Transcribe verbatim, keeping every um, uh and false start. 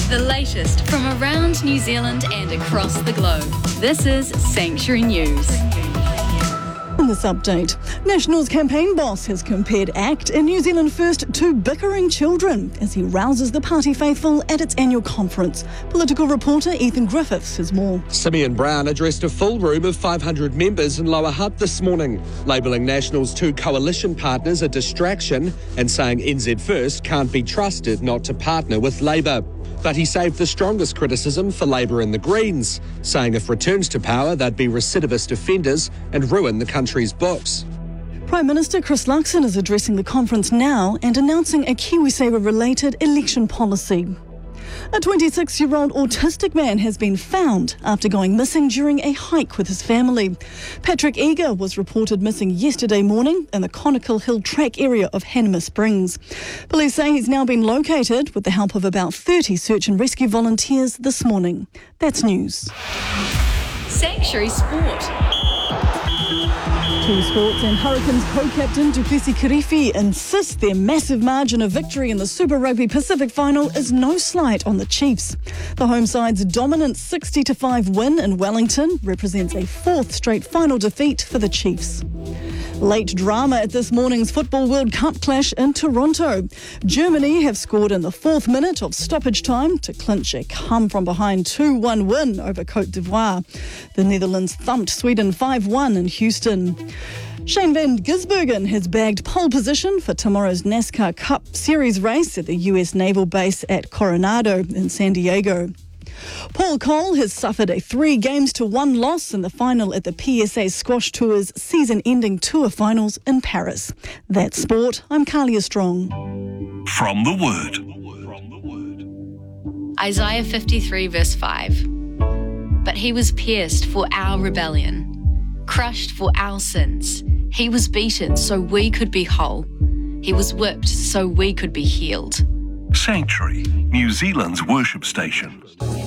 The latest from around New Zealand and across the globe. This is Sanctuary News. In this update, National's campaign boss has compared ACT and New Zealand First to bickering children as he rouses the party faithful at its annual conference. Political reporter Ethan Griffiths has more. Simeon Brown addressed a full room of five hundred members in Lower Hutt this morning, labelling National's two coalition partners a distraction and saying N Z First can't be trusted not to partner with Labour. But he saved the strongest criticism for Labour and the Greens, saying if returns to power, they'd be recidivist offenders and ruin the country's books. Prime Minister Chris Luxon is addressing the conference now and announcing a KiwiSaver-related election policy. A twenty-six-year-old autistic man has been found after going missing during a hike with his family. Patrick Eager was reported missing yesterday morning in the Conical Hill track area of Hanima Springs. Police say he's now been located with the help of about thirty search and rescue volunteers this morning. That's news. Sanctuary Sport. Two sports and Hurricanes co-captain Du Plessis-Kirifi insists their massive margin of victory in the Super Rugby Pacific final is no slight on the Chiefs. The home side's dominant sixty to five win in Wellington represents a fourth straight final defeat for the Chiefs. Late drama at this morning's Football World Cup clash in Toronto. Germany have scored in the fourth minute of stoppage time to clinch a come-from-behind two one win over Côte d'Ivoire. The Netherlands thumped Sweden five one in Houston. Shane van Gisbergen has bagged pole position for tomorrow's NASCAR Cup Series race at the U S Naval Base at Coronado in San Diego. Paul Cole has suffered a three games to one loss in the final at the P S A Squash Tour's season-ending tour finals in Paris. That's sport. I'm Carlia Strong. From the Word. Isaiah fifty-three verse five. But he was pierced for our rebellion, crushed for our sins. He was beaten so we could be whole. He was whipped so we could be healed. Sanctuary, New Zealand's worship station.